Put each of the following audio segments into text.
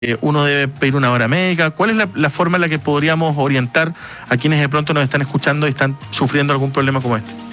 uno debe pedir una hora médica. ¿Cuál es la forma en la que podríamos orientar a quienes de pronto nos están escuchando y están sufriendo algún problema como este?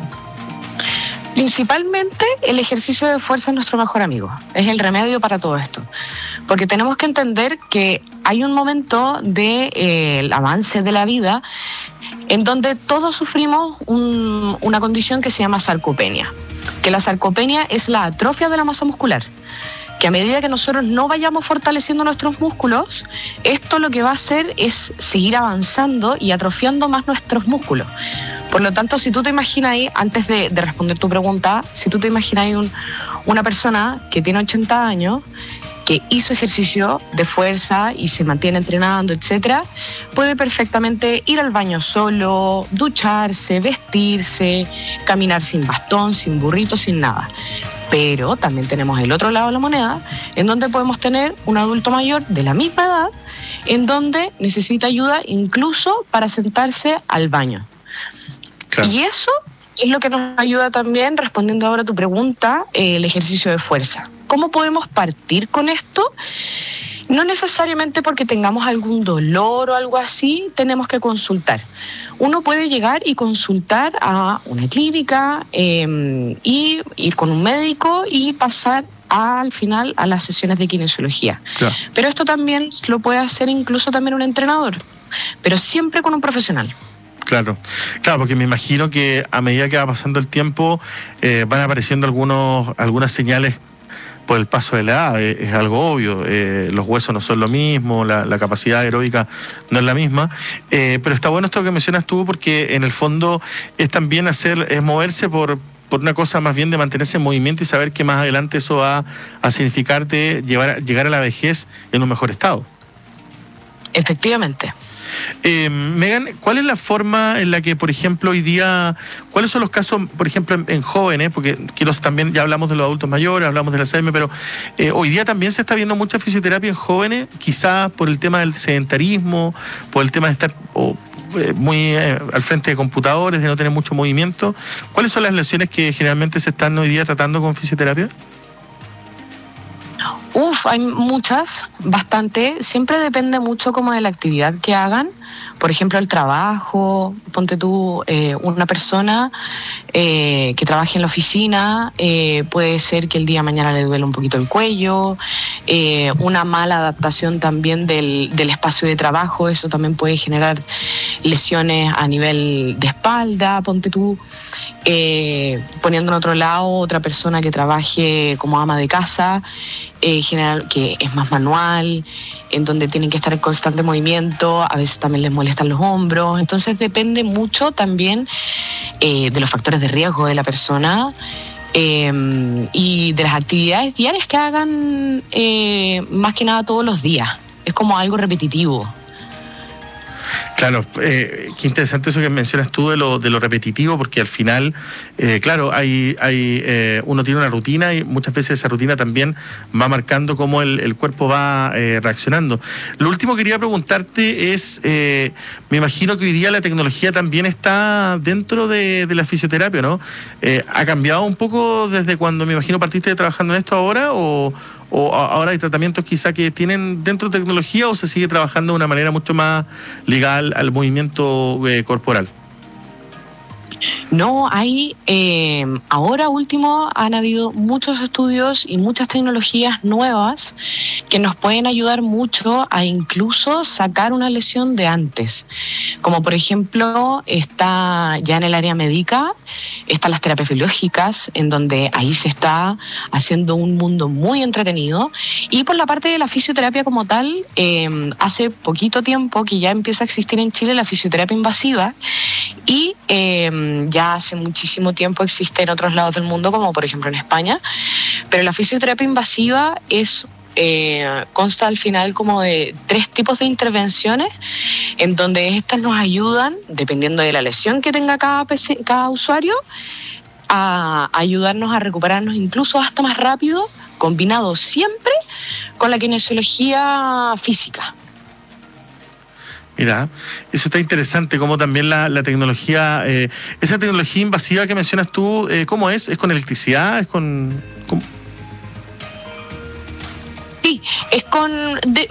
Principalmente el ejercicio de fuerza es nuestro mejor amigo, es el remedio para todo esto, porque tenemos que entender que hay un momento del avance de la vida en donde todos sufrimos una condición que se llama sarcopenia, que la sarcopenia es la atrofia de la masa muscular, que a medida que nosotros no vayamos fortaleciendo nuestros músculos, esto lo que va a hacer es seguir avanzando y atrofiando más nuestros músculos. Por lo tanto, si tú te imaginas ahí, antes de responder tu pregunta, si tú te imaginas ahí una persona que tiene 80 años, que hizo ejercicio de fuerza y se mantiene entrenando, etcétera, puede perfectamente ir al baño solo, ducharse, vestirse, caminar sin bastón, sin burrito, sin nada. Pero también tenemos el otro lado de la moneda, en donde podemos tener un adulto mayor de la misma edad, en donde necesita ayuda incluso para sentarse al baño. Claro. Y eso es lo que nos ayuda también, respondiendo ahora a tu pregunta, el ejercicio de fuerza. ¿Cómo podemos partir con esto? No necesariamente porque tengamos algún dolor o algo así, tenemos que consultar. Uno puede llegar y consultar a una clínica y ir con un médico y pasar al final a las sesiones de kinesiología. Claro. Pero esto también lo puede hacer incluso también un entrenador, pero siempre con un profesional. Claro, porque me imagino que a medida que va pasando el tiempo van apareciendo algunas señales por el paso de la edad, es algo obvio, los huesos no son lo mismo, la capacidad aeróbica no es la misma, pero está bueno esto que mencionas tú, porque en el fondo es también es moverse por una cosa más bien de mantenerse en movimiento y saber que más adelante eso va a significar de llegar a la vejez en un mejor estado. Efectivamente. Megan, ¿cuál es la forma en la que, por ejemplo, hoy día, cuáles son los casos, por ejemplo, en jóvenes? Porque también ya hablamos de los adultos mayores, hablamos del Alzheimer, pero hoy día también se está viendo mucha fisioterapia en jóvenes, quizás por el tema del sedentarismo, por el tema de estar muy al frente de computadores, de no tener mucho movimiento. ¿Cuáles son las lesiones que generalmente se están hoy día tratando con fisioterapia? Hay muchas, bastante. Siempre depende mucho como de la actividad que hagan. Por ejemplo, el trabajo, ponte tú, una persona que trabaje en la oficina, puede ser que el día de mañana le duele un poquito el cuello, una mala adaptación también del espacio de trabajo, eso también puede generar lesiones a nivel de espalda, ponte tú. Poniendo en otro lado otra persona que trabaje como ama de casa, general, que es más manual, en donde tienen que estar en constante movimiento, a veces también les molestan los hombros, entonces depende mucho también de los factores de riesgo de la persona y de las actividades diarias que hagan más que nada todos los días, es como algo repetitivo. Claro, qué interesante eso que mencionas tú de lo repetitivo, porque al final, claro, uno tiene una rutina y muchas veces esa rutina también va marcando cómo el cuerpo va reaccionando. Lo último que quería preguntarte es, me imagino que hoy día la tecnología también está dentro de la fisioterapia, ¿no? ¿Ha cambiado un poco desde cuando, me imagino, partiste trabajando en esto ahora o ahora hay tratamientos quizá que tienen dentro de tecnología o se sigue trabajando de una manera mucho más ligada al movimiento corporal? No, ahora último han habido muchos estudios y muchas tecnologías nuevas que nos pueden ayudar mucho a incluso sacar una lesión de antes. Como por ejemplo, está ya en el área médica, están las terapias biológicas, en donde ahí se está haciendo un mundo muy entretenido. Y por la parte de la fisioterapia como tal, hace poquito tiempo que ya empieza a existir en Chile la fisioterapia invasiva y ya hace muchísimo tiempo existe en otros lados del mundo, como por ejemplo en España, pero la fisioterapia invasiva consta al final como de 3 tipos de intervenciones, en donde estas nos ayudan, dependiendo de la lesión que tenga cada usuario, a ayudarnos a recuperarnos incluso hasta más rápido, combinado siempre con la kinesiología física. Mira, eso está interesante, como también la tecnología, esa tecnología invasiva que mencionas tú, ¿cómo es? ¿Es con electricidad? ¿Es con...? Sí, es con